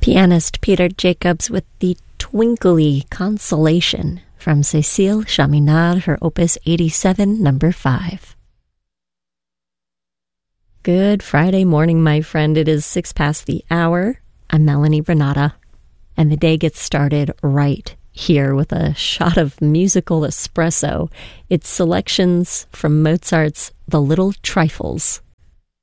Pianist Peter Jacobs with the twinkly Consolation from Cécile Chaminade, her Opus 87, number 5. Good Friday morning, my friend. It is 6 past the hour. I'm Melanie Renata, and the day gets started right here with a shot of musical espresso. It's selections from Mozart's The Little Trifles